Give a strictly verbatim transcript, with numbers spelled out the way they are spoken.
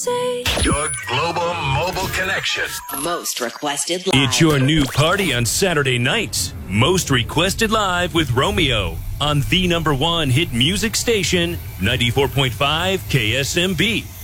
Your global mobile connection. Most requested live. It's your new party on Saturday nights. Most requested live with Romeo on the number one hit music station, ninety-four point five K S M B.